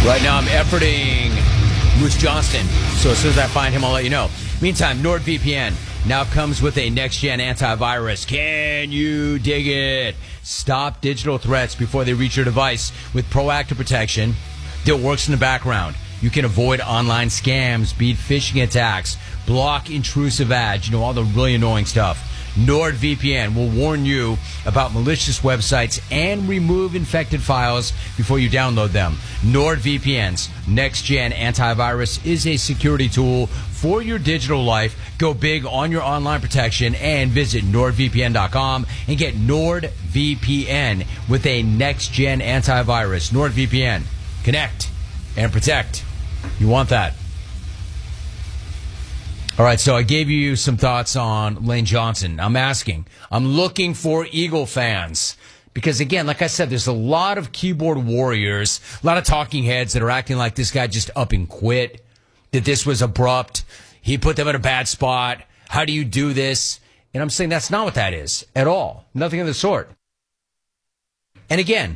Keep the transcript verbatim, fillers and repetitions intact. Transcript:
Right now I'm efforting Moose Johnston, so as soon as I find him, I'll let you know. Meantime, NordVPN now comes with a next-gen antivirus. Can you dig it? Stop digital threats before they reach your device with proactive protection that works in the background. You can avoid online scams, beat phishing attacks, block intrusive ads, you know, all the really annoying stuff. NordVPN will warn you about malicious websites and remove infected files before you download them. NordVPN's next-gen antivirus is a security tool for your digital life. Go big on your online protection and visit nord V P N dot com and get NordVPN with a next-gen antivirus. NordVPN. Connect and protect. You want that. All right, so I gave you some thoughts on Lane Johnson. I'm asking, I'm looking for Eagle fans. Because, again, like I said, there's a lot of keyboard warriors, a lot of talking heads that are acting like this guy just up and quit, that this was abrupt, he put them in a bad spot, how do you do this? And I'm saying that's not what that is at all. Nothing of the sort. And, again,